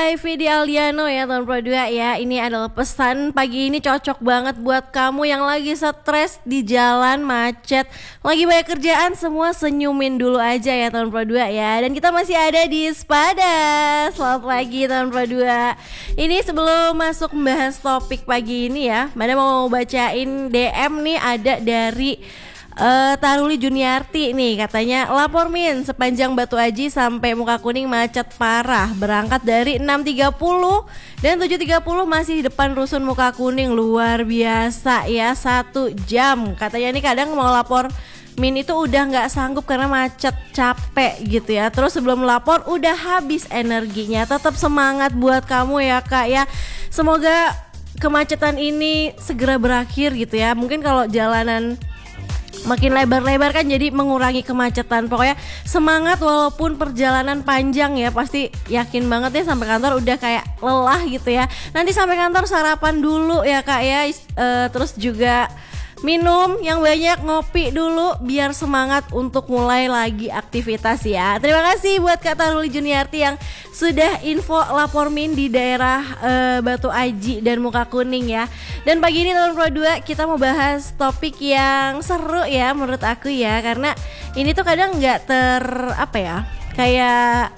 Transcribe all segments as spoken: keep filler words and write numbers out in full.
by Vidi Aldiano ya tahun dua dua ya. Ini adalah pesan pagi ini cocok banget buat kamu yang lagi stres di jalan macet, lagi banyak kerjaan, semua senyumin dulu aja ya tahun dua dua ya. Dan kita masih ada di Spada. Selamat pagi tahun dua dua. Ini sebelum masuk membahas topik pagi ini ya, Mada mau bacain D M nih, ada dari Uh, Taruli Juniarti nih, katanya lapor Min, sepanjang Batu Aji sampai Muka Kuning macet parah, berangkat dari enam tiga puluh dan tujuh tiga puluh masih di depan rusun Muka Kuning, luar biasa ya, satu jam katanya. Nih kadang mau lapor Min itu udah gak sanggup karena macet, capek gitu ya. Terus sebelum lapor udah habis energinya. Tetap semangat buat kamu ya kak ya, semoga kemacetan ini segera berakhir gitu ya. Mungkin kalau jalanan makin lebar-lebar kan jadi mengurangi kemacetan. Pokoknya semangat walaupun perjalanan panjang ya. Pasti yakin banget ya sampai kantor udah kayak lelah gitu ya. Nanti sampai kantor sarapan dulu ya kak ya. E, terus juga minum yang banyak, ngopi dulu biar semangat untuk mulai lagi aktivitas ya. Terima kasih buat Kak Taruli Juniarti yang sudah info lapor Min di daerah uh, Batu Aji dan Muka Kuning ya. Dan pagi ini tahun dua dua kita mau bahas topik yang seru ya menurut aku ya, karena ini tuh kadang nggak ter apa ya, kayak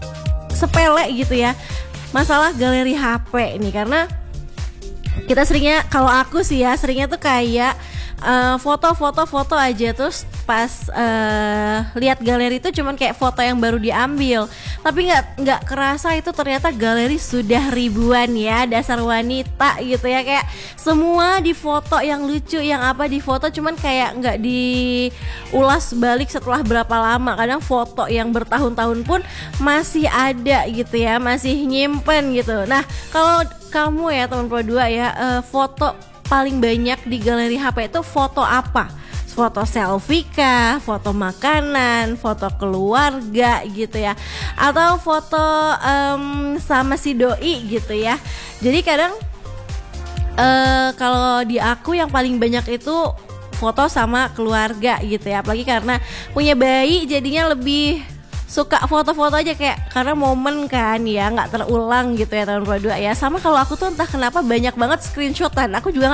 sepele gitu ya, masalah galeri H P ini. Karena kita seringnya, kalau aku sih ya seringnya tuh kayak uh, foto-foto-foto aja, terus pas uh, lihat galeri itu cuman kayak foto yang baru diambil, tapi nggak nggak kerasa itu ternyata galeri sudah ribuan ya, dasar wanita gitu ya. Kayak semua di foto, yang lucu yang apa di foto, cuman kayak nggak diulas balik setelah berapa lama. Kadang foto yang bertahun-tahun pun masih ada gitu ya, masih nyimpen gitu. Nah kalau kamu ya teman Pro dua ya, uh, foto paling banyak di galeri H P itu foto apa? Foto selfie kah? Foto makanan? Foto keluarga gitu ya? Atau foto um, sama si doi gitu ya? Jadi kadang uh, kalau di aku yang paling banyak itu foto sama keluarga gitu ya. Apalagi karena punya bayi jadinya lebih suka foto-foto aja, kayak karena momen kan ya, nggak terulang gitu ya tahun dua dua ya. Sama kalau aku tuh entah kenapa banyak banget screenshotan, aku juga